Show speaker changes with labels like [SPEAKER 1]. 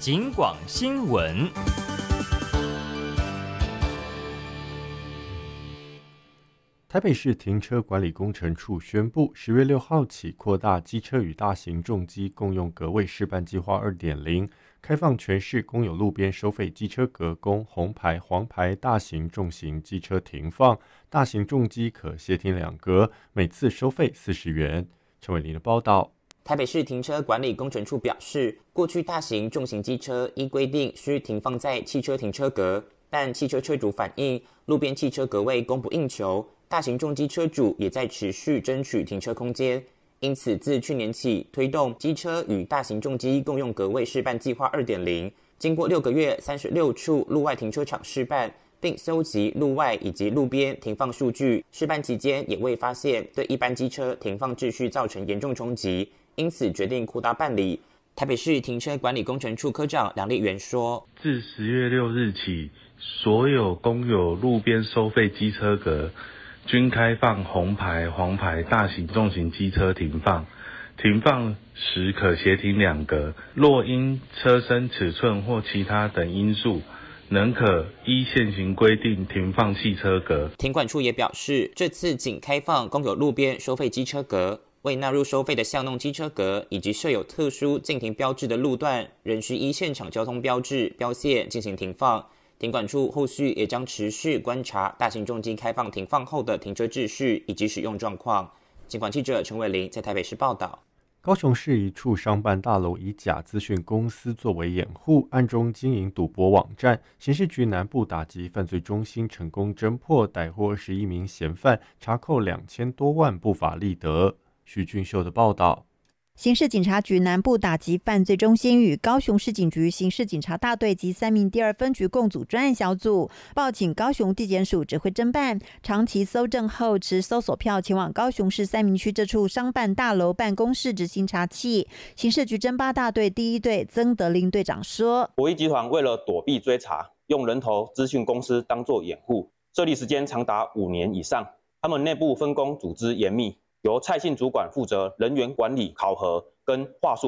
[SPEAKER 1] 警广新闻。
[SPEAKER 2] 台北市停车管理工程处宣布，10月6号起扩大机车与大型重机共用格位示范计划 2.0， 开放全市公有路边收费机车格供红牌、黄牌大型重型机车停放，大型重机可协停2格，每次收费40元。陈伟林的报道。
[SPEAKER 3] 台北市停车管理工程处表示，过去大型重型机车依规定需停放在汽车停车格，但汽车车主反映路边汽车格位供不应求，大型重机车主也在持续争取停车空间，因此自去年起推动机车与大型重机共用格位示范计划 2.0， 经过6个月36处路外停车场示范，并搜集路外以及路边停放数据，示范期间也未发现对一般机车停放秩序造成严重冲击，因此决定扩大办理。台北市停车管理工程处科长梁立元说，
[SPEAKER 4] 自10月6日起，所有公有路边收费机车格均开放红牌、黄牌大型重型机车停放，停放时可协停2格，若因车身尺寸或其他等因素，仍可依现行规定停放汽车格。
[SPEAKER 3] 停管处也表示，这次仅开放公有路边收费机车格，未纳入收费的巷弄机车格以及设有特殊禁停标志的路段，仍需依现场交通标志标线进行停放。停管处后续也将持续观察大型重机开放停放后的停车秩序以及使用状况。警广记者陈伟林在台北市报道。
[SPEAKER 2] 高雄市一处商办大楼以假资讯公司作为掩护，暗中经营赌博网站。刑事局南部打击犯罪中心成功侦破，逮获21名嫌犯，查扣2000多万不法利得。徐俊秀的报道。
[SPEAKER 5] 刑事警察局南部打击犯罪中心与高雄市警局刑事警察大队及3名第2分局共组专案小组，报请高雄地检署指挥侦办，长期搜证后持搜索票前往高雄市三民区这处商办大楼办公室执行查缉。刑事局侦八大队第1队曾德林队长说，
[SPEAKER 6] 博弈集团为了躲避追查，用人头资讯公司当作掩护，设立时间长达5年以上，他们内部分工组织严密，由蔡姓主管负责人员管理、考核跟话术